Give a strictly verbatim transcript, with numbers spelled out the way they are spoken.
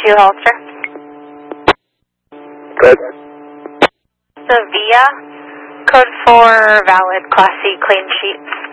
two Holster. Good. Sevilla, code four, valid, Class C, clean sheets.